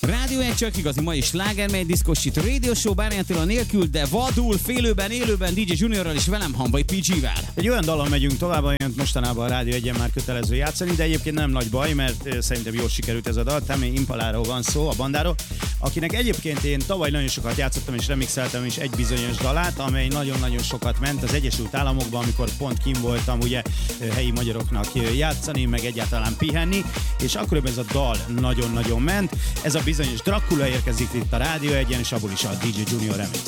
Rádió 1 csak igazi mai sláger, mely diszkosít Radio Show Bárjától nélkül, de vadul, félőben, élőben DJ Juniorral és velem Hamvai PG-vel. Egy olyan dallal megyünk tovább, olyan mostanában a Rádió 1-en már kötelező játszani, de egyébként nem nagy baj, mert szerintem jól sikerült ez a dal. Tame Impaláról van szó, a bandáról, akinek egyébként én tavaly nagyon sokat játszottam és remixeltem is egy bizonyos dalát, amely nagyon-nagyon sokat ment az Egyesült Államokban, amikor pont kim voltam ugye helyi magyaroknak játszani, meg egyáltalán pihenni, és akkoriban ez a dal nagyon-nagyon ment. Ez a bizonyos Dracula érkezik itt a Rádió 1-en, és abból is a DJ Junior remix.